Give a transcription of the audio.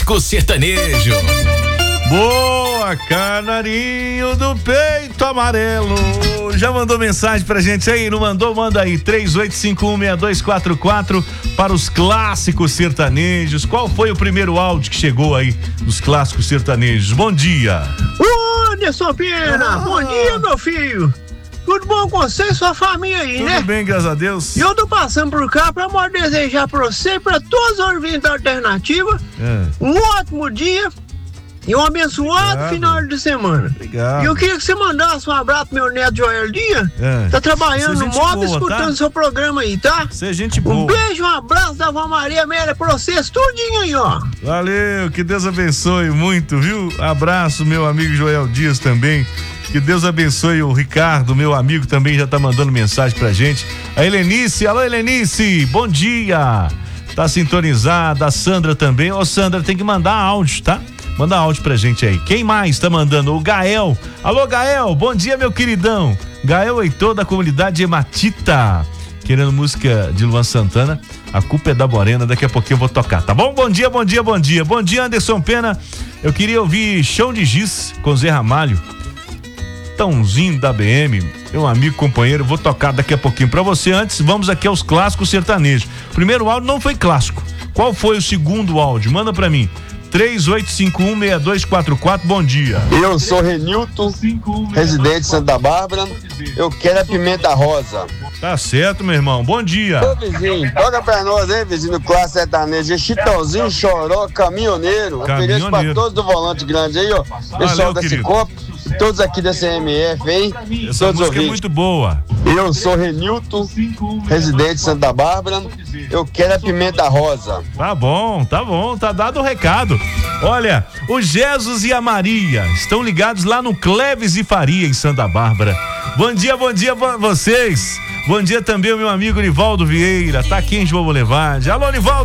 Clássico Sertanejo. Boa, canarinho do peito amarelo. Já mandou mensagem pra gente aí? Não mandou? Manda aí, 38516244 para os clássicos sertanejos. Qual foi o primeiro áudio que chegou aí dos clássicos sertanejos? Bom dia. Ô, Anderson Pena, bom dia, meu filho. Tudo bom com você e sua família aí, né? Tudo bem, graças a Deus. E eu tô passando por cá pra desejar pra você e pra todos os ouvintes da Alternativa um ótimo dia e um abençoado final de semana. Obrigado. E eu queria que você mandasse um abraço pro meu neto Joel Dia. Tá trabalhando no móvel, escutando seu programa aí, tá? Você é gente boa. Um beijo, um abraço da Vó Maria Amélia pra vocês, tudinho aí, ó. Valeu, que Deus abençoe muito, viu? Abraço, meu amigo Joel Dias também. Que Deus abençoe o Ricardo, meu amigo, também já tá mandando mensagem pra gente. A Helenice, alô Helenice, bom dia. Tá sintonizada, a Sandra também. Ô Sandra, tem que mandar áudio, tá? Manda áudio pra gente aí. Quem mais tá mandando? O Gael. Alô Gael, bom dia meu queridão. Gael Heitor da comunidade Hematita. Querendo música de Luan Santana. A culpa é da Morena, daqui a pouquinho eu vou tocar, tá bom? Bom dia, bom dia, bom dia. Bom dia, Anderson Pena. Eu queria ouvir Chão de Giz com Zé Ramalho. Tãozinho da BM, meu amigo, companheiro, vou tocar daqui a pouquinho pra você. Antes, vamos aqui aos clássicos sertanejos. Primeiro áudio não foi clássico. Qual foi o segundo áudio? Manda pra mim. 38516244, bom dia. Eu sou Renilton, residente de Santa Bárbara. Eu quero a pimenta rosa. Tá certo, meu irmão. Bom dia. Ô vizinho, toca pra nós, hein, vizinho do Clássico Sertanejo. Chitãozinho, Choró, Caminhoneiro. Um beijo pra todos do Volante Grande aí, ó. Pessoal da Cicobi, todos aqui da CMF, hein? Essa todos música é muito boa. Eu sou Renilton, residente de Santa Bárbara. Eu quero a pimenta rosa. Tá bom, tá dado o recado. Olha, o Jesus e a Maria estão ligados lá no Cleves e Faria, em Santa Bárbara. Bom dia vocês. Bom dia também o meu amigo Nivaldo Vieira, tá aqui em João Boulevard. Alô, Nivaldo.